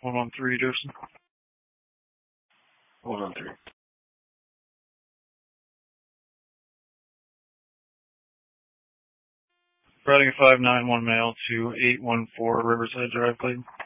113, Jefferson. 113. Routing a 591 male to 814 Riverside Drive, Clayton.